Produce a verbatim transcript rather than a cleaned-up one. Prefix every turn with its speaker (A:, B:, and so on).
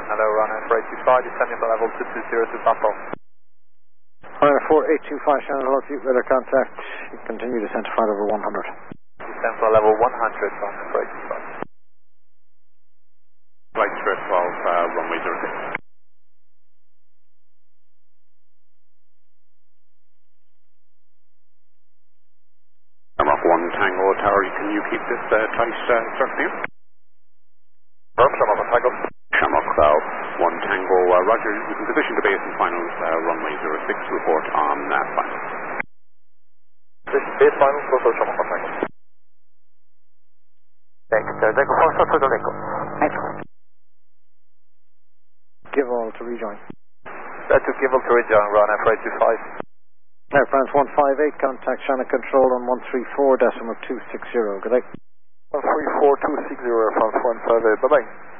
A: Hello, runway four eight two five, descending for level two two zero to Buffalo.
B: Runway four eight two five, Shannon, hello to you, radar contact. Continue descent to flight over one hundred.
A: Descend for level one hundred, runway four eight two five.
C: Flight Spirit twelve, uh, runway zero six. Shamrock one Tango Tower, can you keep this uh, tight, uh, certainly?
A: Shamrock Tango.
C: Shamrock uh, one Tango, uh, Roger, you can position to base and finals, uh, runway zero six, report on uh, final.
A: Base finals, also Shamrock Tango. Thanks, uh, Tango four, start to the Lingo.
B: Give all to rejoin.
A: That to give all to rejoin, runway four eight two five.
B: Air France one five eight, contact Shannon Control on one three four decimal two six zero. Good day.
A: one three four two six zero, Air France one five eight, bye bye.